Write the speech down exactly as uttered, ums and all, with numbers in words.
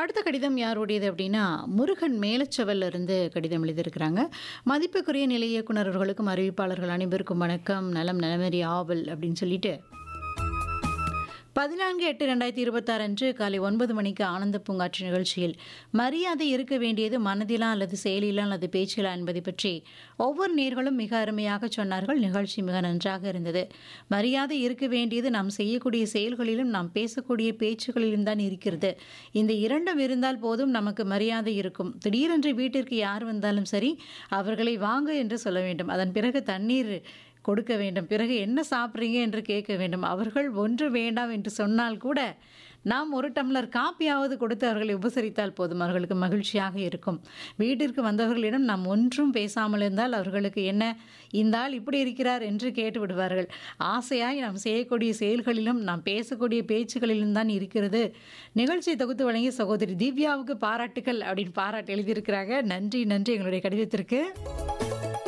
அடுத்த கடிதம் யாருடையது அப்படின்னா, முருகன் மேலச்செவல்ல இருந்து கடிதம் எழுதியிருக்கிறாங்க. மதிப்புக்குரிய நிலைய இயக்குனர் அவர்களுக்கும், அறிவிப்பாளர்கள் அனைவருக்கும் வணக்கம். நலம் நலமறி ஆவல் அப்படின்னு சொல்லிட்டு பதினான்கு எட்டு இரண்டாயிரத்தி இருபத்தாறு அன்று காலை ஒன்பது மணிக்கு ஆனந்த பூங்காற்று நிகழ்ச்சியில் மரியாதை இருக்க வேண்டியது மனதிலா அல்லது செயலிலா அல்லது பேச்சிலா என்பதை பற்றி ஒவ்வொரு நேர்களும் மிக அருமையாக சொன்னார்கள். நிகழ்ச்சி மிக நன்றாக இருந்தது. மரியாதை இருக்க வேண்டியது நாம் செய்யக்கூடிய செயல்களிலும் நாம் பேசக்கூடிய பேச்சுகளிலும் தான் இருக்கிறது. இந்த இரண்டும் இருந்தால் போதும் நமக்கு மரியாதை இருக்கும். திடீரென்று வீட்டிற்கு யார் வந்தாலும் சரி, அவர்களை வாங்க என்று சொல்ல வேண்டும். அதன் பிறகு தண்ணீர் கொடுக்க வேண்டும். பிறகு என்ன சாப்பிட்றீங்க என்று கேட்க வேண்டும். அவர்கள் ஒன்று வேண்டாம் என்று சொன்னால் கூட நாம் ஒரு டம்ளர் காப்பியாவது கொடுத்து அவர்களை உபசரித்தால் போதும், அவர்களுக்கு மகிழ்ச்சியாக இருக்கும். வீட்டிற்கு வந்தவர்களிடம் நாம் ஒன்றும் பேசாமல் இருந்தால் அவர்களுக்கு என்ன, இந்த ஆள் இப்படி இருக்கிறார் என்று கேட்டு விடுவார்கள். ஆசையாய் நாம் செய்யக்கூடிய செயல்களிலும் நாம் பேசக்கூடிய பேச்சுகளிலும் தான் இருக்கிறது. நிகழ்ச்சியை தொகுத்து வழங்கிய சகோதரி திவ்யாவுக்கு பாராட்டுக்கள் அப்படின்னு பாராட்டு எழுதியிருக்கிறாங்க. நன்றி நன்றி எங்களுடைய கடிதத்திற்கு.